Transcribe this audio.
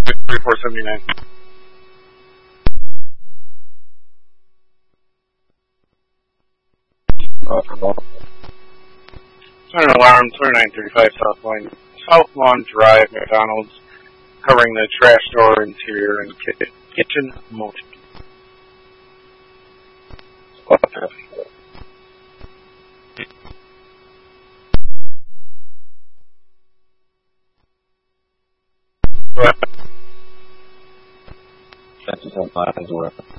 3479. Center alarm 2935 South Lawn Drive, McDonald's, covering the trash door, interior, and kitchen motion. That's just how lines work.